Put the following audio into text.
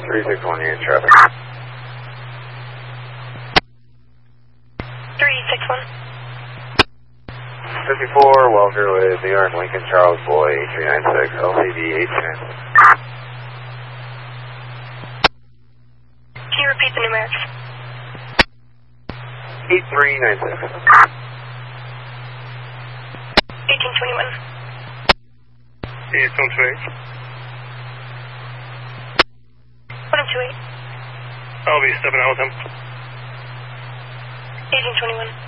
361, you're in traffic. 361. 54, Welker with New York Lincoln Charles Boy 8396, LCD 829. Can you repeat the numerics? 8396. 1821. 828. 128. I'll be stepping out with him. 1821.